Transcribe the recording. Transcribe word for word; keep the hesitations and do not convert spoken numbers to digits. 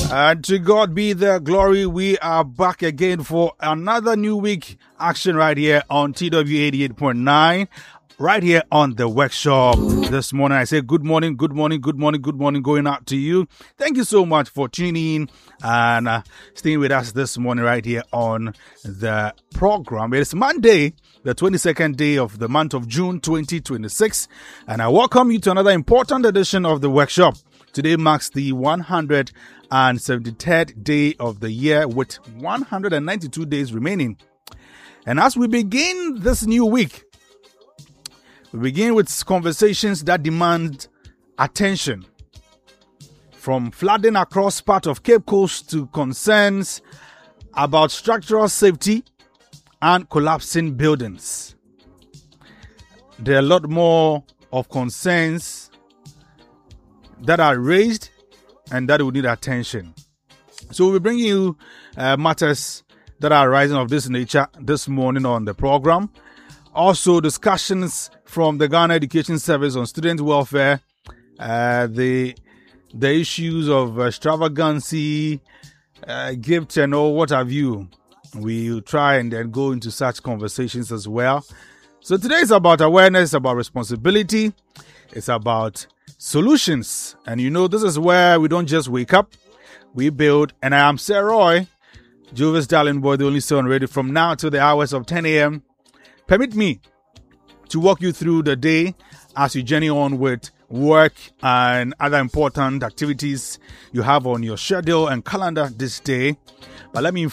And to God be the glory. We are back again for another new week action right here on T W eighty-eight point nine. Right here on the workshop this morning. I say good morning, good morning, good morning, good morning going out to you. Thank you so much for tuning in and uh, staying with us this morning right here on the program. It's Monday, the twenty-second day of the month of June twenty twenty-six. And I welcome you to another important edition of the workshop. Today marks the one hundred seventy-third day of the year with one hundred ninety-two days remaining. And as we begin this new week, we begin with conversations that demand attention. From flooding across part of Cape Coast to concerns about structural safety and collapsing buildings. There are a lot more of concerns that are raised and that will need attention. So we'll bring you uh, matters that are arising of this nature this morning on the program. Also, discussions from the Ghana Education Service on student welfare, uh, the the issues of extravagancy, uh, gifts and all, what have you. We'll try and then go into such conversations as well. So today is about awareness, about responsibility. It's about solutions. And you know, this is where we don't just wake up, we build. And I am Sir Roy, Jovis Darling Boy, the only son ready from now to the hours of ten a.m. Permit me to walk you through the day as you journey on with work and other important activities you have on your schedule and calendar this day. But let me